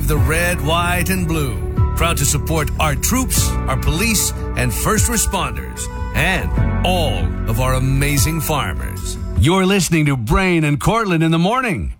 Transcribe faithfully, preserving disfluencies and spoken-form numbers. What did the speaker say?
the red, white, and blue. Proud to support our troops, our police, and first responders, and all of our amazing farmers. You're listening to Brain and Cortland in the morning